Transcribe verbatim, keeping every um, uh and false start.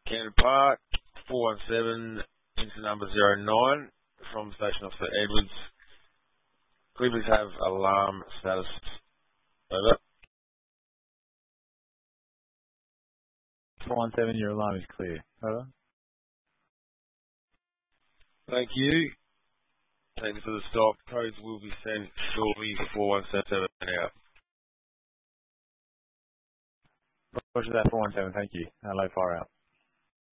Cannon Park, four one seven, into number zero nine, from Station Officer Edwards. Could we please have alarm status? Over. four one seven, your alarm is clear. Over. Thank you. Thank you for the stop. Codes will be sent shortly for four one seven out. Roger that, four one seven, thank you. Uh, low fire out.